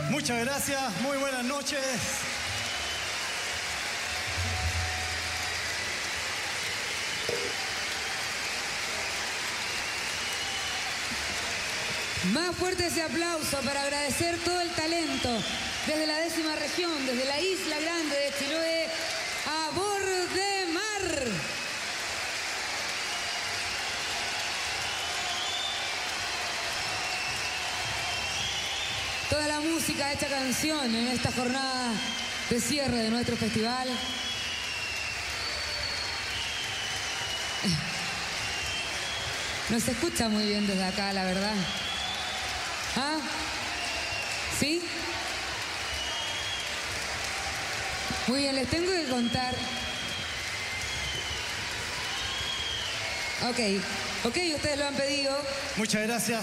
Muchas gracias, muy buenas noches. Más fuerte ese aplauso para agradecer todo el talento desde la 10ª región, desde la Isla Grande de Chiloé a Bordemar. Toda la música hecha canción en esta jornada de cierre de nuestro festival. No se escucha muy bien desde acá, la verdad. ¿Ah? ¿Sí? Muy bien, les tengo que contar. Ok, ustedes lo han pedido. Muchas gracias.